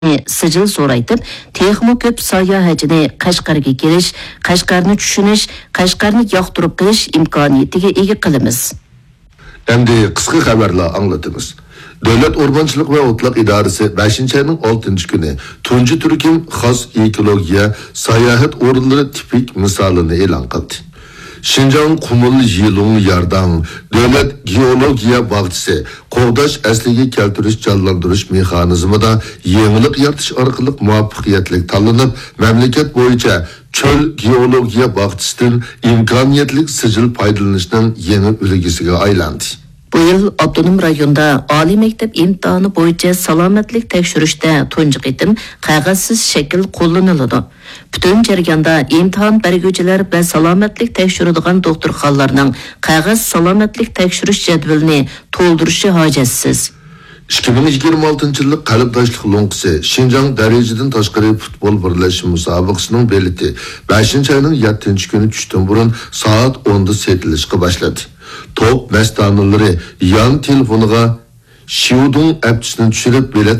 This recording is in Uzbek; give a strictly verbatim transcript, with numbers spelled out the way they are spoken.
sicil so'raytib, texmo ko'p sayohatchini Qashqarga kelish, Qashqarni tushunish, Qashqarni yoqtirib qilish imkoniyatiga ega qilamiz. Endi qisqa xabarlar anglatamiz. Davlat O'rmonchilik va O'tliq idorasi beshinchi ayning oltinchi kuni tunji turkum xos ekologiya sayohat o'rinlari tipik misolini e'lon qildi. Şinjan Qumul Yilung Yardang Davlat Geologiya bog'chisi qo'g'dash asliga keltirish jonlantirish mexanizmida yangilik yaratish orqali muvaffaqiyatli tanlanib, mamlakat bo'yicha cho'l geologiya bog'chisidan imkoniyatli sijil foydalanishning yangi ulgisiga aylandi. Bu yıl Abdunum rayonda oliy maktab imtihoni bo'yicha salomatlik tekshirishda tunji qitim qog'ozsiz shakl qo'llaniladi. Butun jarayonda imtihon berguvchilar va salomatlik tekshiradigan doktorxonalarning qog'oz salomatlik tekshirish jadvalini to'ldirishi hojatsiz. ikki ming yigirma oltinchi yillik qalbdoshlik lo'nqisi Şinjan darajadan tashqari futbol birlashuv musobaqasining beliti beshinchi ayning yettinchi kuni tushdan burun soat o'nda setilishga boshladi. Top məstanları yan telefoniga Xiudong app'çisini tushirib bilet